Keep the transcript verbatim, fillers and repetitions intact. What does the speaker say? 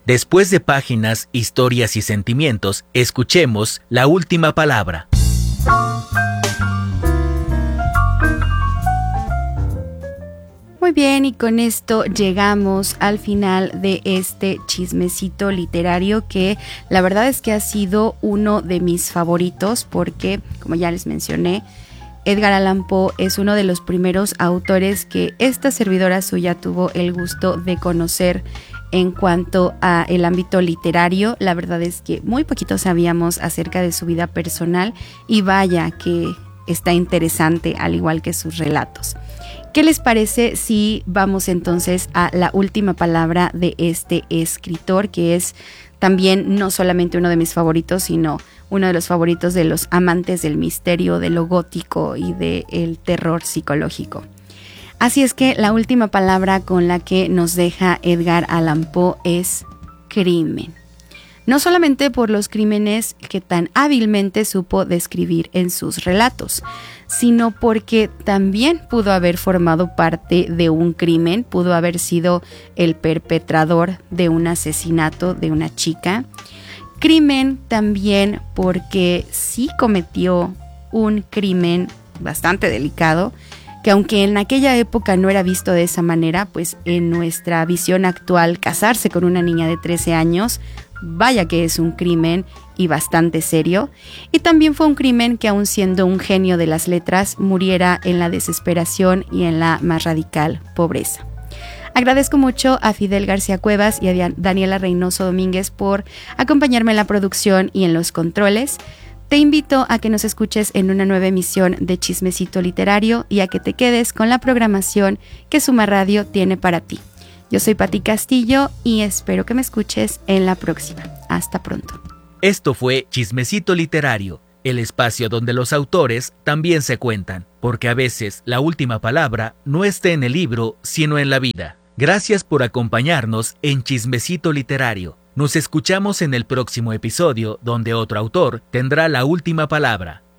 Después de páginas, historias y sentimientos, escuchemos La Última Palabra. Muy bien, y con esto llegamos al final de este chismecito literario que la verdad es que ha sido uno de mis favoritos porque, como ya les mencioné, Edgar Allan Poe es uno de los primeros autores que esta servidora suya tuvo el gusto de conocer en cuanto a el ámbito literario. La verdad es que muy poquito sabíamos acerca de su vida personal y vaya que está interesante, al igual que sus relatos. ¿Qué les parece si vamos entonces a la última palabra de este escritor, que es también no solamente uno de mis favoritos, sino uno de los favoritos de los amantes del misterio, de lo gótico y del terror psicológico? Así es que la última palabra con la que nos deja Edgar Allan Poe es crimen. No solamente por los crímenes que tan hábilmente supo describir en sus relatos, sino porque también pudo haber formado parte de un crimen, pudo haber sido el perpetrador de un asesinato de una chica. Crimen también porque sí cometió un crimen bastante delicado, que aunque en aquella época no era visto de esa manera, pues en nuestra visión actual, casarse con una niña de trece años, vaya que es un crimen y bastante serio. Y también fue un crimen que, aun siendo un genio de las letras, muriera en la desesperación y en la más radical pobreza. Agradezco mucho a Fidel García Cuevas y a Daniela Reynoso Domínguez por acompañarme en la producción y en los controles. Te invito a que nos escuches en una nueva emisión de Chismecito Literario y a que te quedes con la programación que Suma Radio tiene para ti. Yo soy Pati Castillo y espero que me escuches en la próxima. Hasta pronto. Esto fue Chismecito Literario, el espacio donde los autores también se cuentan, porque a veces la última palabra no está en el libro, sino en la vida. Gracias por acompañarnos en Chismecito Literario. Nos escuchamos en el próximo episodio, donde otro autor tendrá la última palabra.